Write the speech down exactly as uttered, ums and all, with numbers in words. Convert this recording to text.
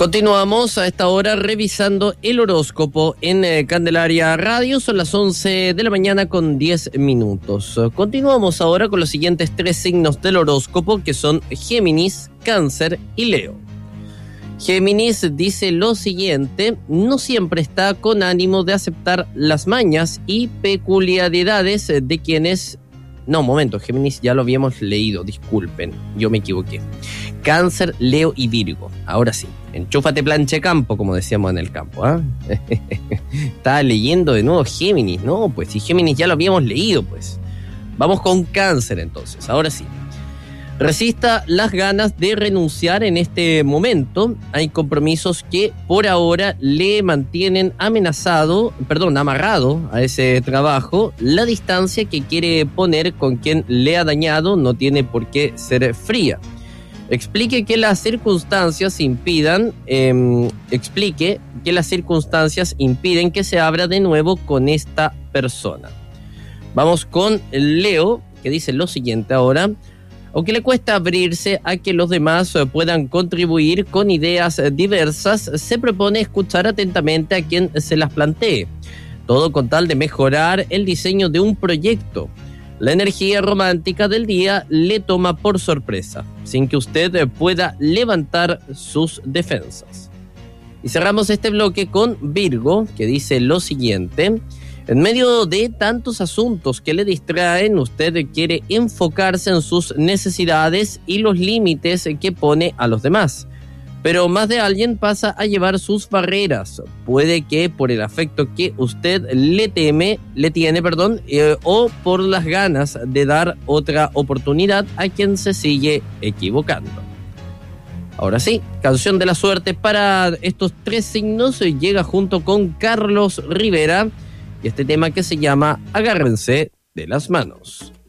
Continuamos a esta hora revisando el horóscopo en eh, Candelaria Radio. Son las once de la mañana con diez minutos. Continuamos ahora con los siguientes tres signos del horóscopo, que son Géminis, Cáncer y Leo. Géminis dice lo siguiente: no siempre está con ánimo de aceptar las mañas y peculiaridades de quienes... No, momento, Géminis ya lo habíamos leído, disculpen, yo me equivoqué. Cáncer, Leo y Virgo. Ahora sí, enchúfate planche campo, como decíamos en el campo, ¿ah? ¿eh? Estaba leyendo de nuevo Géminis, no, pues si Géminis ya lo habíamos leído, pues. Vamos con Cáncer entonces, ahora sí. Resista las ganas de renunciar en este momento. Hay compromisos que por ahora le mantienen amenazado, perdón, amarrado a ese trabajo. La distancia que quiere poner con quien le ha dañado no tiene por qué ser fría. Explique que las circunstancias impidan, eh, explique que las circunstancias impiden que se abra de nuevo con esta persona. Vamos con Leo, que dice lo siguiente ahora. Aunque le cuesta abrirse a que los demás puedan contribuir con ideas diversas, se propone escuchar atentamente a quien se las plantee. Todo con tal de mejorar el diseño de un proyecto. La energía romántica del día le toma por sorpresa, sin que usted pueda levantar sus defensas. Y cerramos este bloque con Virgo, que dice lo siguiente. En medio de tantos asuntos que le distraen, usted quiere enfocarse en sus necesidades y los límites que pone a los demás. Pero más de alguien pasa a llevar sus barreras. Puede que por el afecto que usted le teme, le tiene, perdón, eh, o por las ganas de dar otra oportunidad a quien se sigue equivocando. Ahora sí, canción de la suerte para estos tres signos llega junto con Carlos Rivera. Y este tema que se llama Agárrense de las manos.